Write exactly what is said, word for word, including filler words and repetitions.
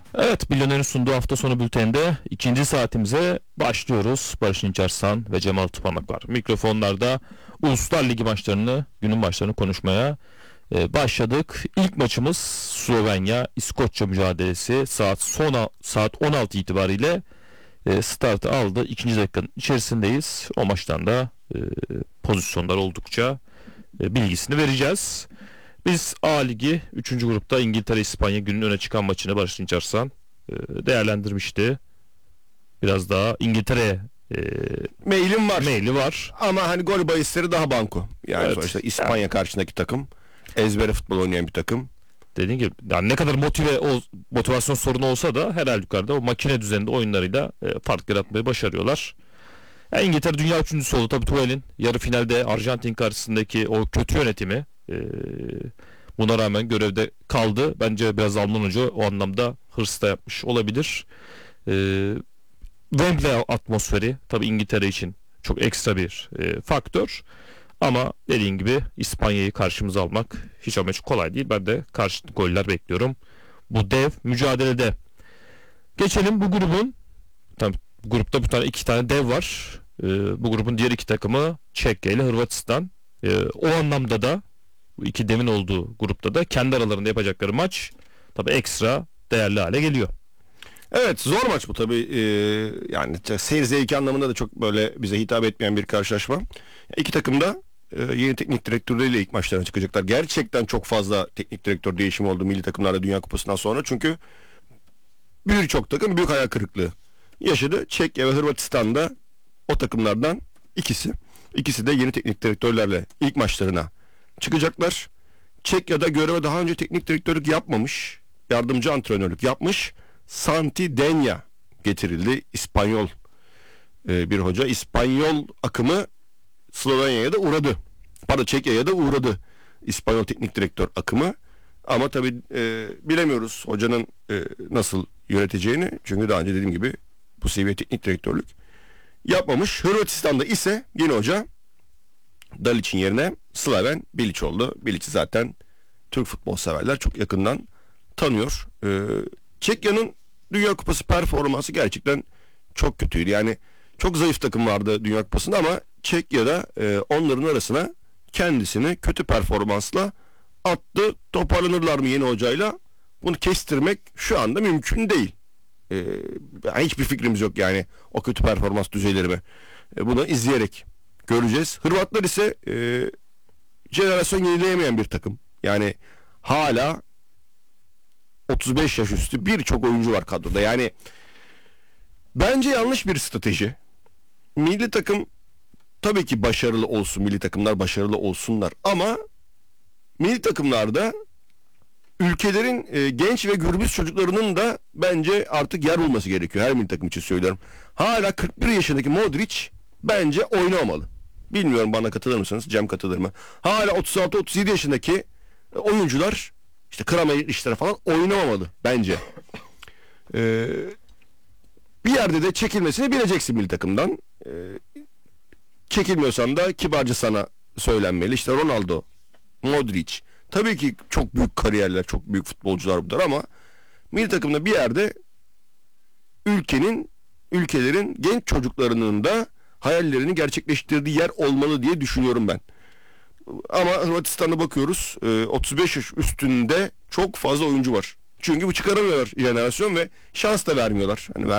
Evet, Milyoner'in sunduğu hafta sonu bülteninde ikinci saatimize başlıyoruz. Barış İnçarslan ve Cemal Tupanak var. Mikrofonlarda Uluslar Ligi maçlarını, günün maçlarını konuşmaya e, başladık. İlk maçımız Slovenya İskoçya mücadelesi saat sona saat on altı itibariyle e, startı aldı. İkinci dakikanın içerisindeyiz. O maçtan da e, pozisyonlar oldukça e, bilgisini vereceğiz. Biz A Ligi üçüncü grupta İngiltere İspanya günün öne çıkan maçını Barış Dinçarsan e, değerlendirmişti. Biraz daha İngiltere'ye e, Mailim var. meyli var. Ama hani gol bahisleri daha banko. Yani Evet. sonuçta İspanya karşısındaki takım ezbere futbol oynayan bir takım. Dediğim gibi yani ne kadar motive o motivasyon sorunu olsa da her halükarda o makine düzeninde oyunlarıyla e, fark yaratmayı başarıyorlar. Yani İngiltere dünya üçüncüsü oldu. Tabii Tuchel'in yarı finalde Arjantin karşısındaki o kötü yönetimi e, buna rağmen görevde kaldı. Bence biraz Alman hoca o anlamda hırs da yapmış olabilir. E, Wembley atmosferi tabii İngiltere için çok ekstra bir e, faktör. Ama dediğin gibi İspanya'yı karşımıza almak hiç ama hiç kolay değil. Ben de karşılıklı goller bekliyorum bu dev mücadelede. Geçelim bu grubun. Tabii grupta bir tane iki tane dev var. Ee, bu grubun diğer iki takımı Çekya ile Hırvatistan. Ee, o anlamda da bu iki devin olduğu grupta da kendi aralarında yapacakları maç tabii ekstra değerli hale geliyor. Evet, zor maç bu tabii. Ee, yani seyir zevki anlamında da çok böyle bize hitap etmeyen bir karşılaşma. İki takım da e, yeni teknik direktörleriyle ilk maçlarına çıkacaklar. Gerçekten çok fazla teknik direktör değişimi oldu milli takımlarda Dünya Kupası'ndan sonra. Çünkü birçok takım büyük hayal kırıklığı yaşadı. Çekya ve Hırvatistan'da o takımlardan ikisi. İkisi de yeni teknik direktörlerle ilk maçlarına çıkacaklar. Çekya'da göreve daha önce teknik direktörlük yapmamış, yardımcı antrenörlük yapmış Santi Denya getirildi. İspanyol e, bir hoca. İspanyol akımı Slovenya'ya da uğradı. Pardon, Çekya'ya da uğradı. İspanyol teknik direktör akımı. Ama tabii e, bilemiyoruz hocanın e, nasıl yöneteceğini. Çünkü daha önce dediğim gibi bu seviye teknik direktörlük yapmamış. Hırvatistan'da ise yeni hoca Dalic'in yerine Slaven Bilic oldu. Bilic'i zaten Türk futbol severler çok yakından tanıyor. Ee, Çekya'nın Dünya Kupası performansı gerçekten çok kötüydü. Yani çok zayıf takım vardı Dünya Kupası'nda ama Çekya'da e, onların arasına kendisini kötü performansla attı. Toparlanırlar mı yeni hocayla? Bunu kestirmek şu anda mümkün değil. Ee, yani hiçbir fikrimiz yok yani o kötü performans düzeyleri mi? Ee, bunu izleyerek göreceğiz. Hırvatlar ise e, jenerasyon yenileyemeyen bir takım. Yani hala otuz beş yaş üstü birçok oyuncu var kadroda. Yani bence yanlış bir strateji. Milli takım tabii ki başarılı olsun, milli takımlar başarılı olsunlar ama milli takımlarda ülkelerin e, genç ve gürbüz çocuklarının da bence artık yer bulması gerekiyor. Her milli takım için söylüyorum. Hala kırk bir yaşındaki Modric bence oynamalı. Bilmiyorum, bana katılır mısınız? Cem katılır mı? Hala otuz altı otuz yedi yaşındaki oyuncular işte Kramer'ler falan oynamamalı bence. Ee, bir yerde de çekilmesini bileceksin milli takımdan. Ee, çekilmiyorsan da kibarca sana söylenmeli. İşte Ronaldo, Modric. Tabii ki çok büyük kariyerler, çok büyük futbolcular bunlar ama milli takımda bir yerde ülkenin, ülkelerin genç çocuklarının da hayallerini gerçekleştirdiği yer olmalı diye düşünüyorum ben. Ama Hırvatistan'a bakıyoruz, otuz beş yaş üstünde çok fazla oyuncu var. Çünkü bu çıkaramıyorlar jenerasyon ve şans da vermiyorlar. Hani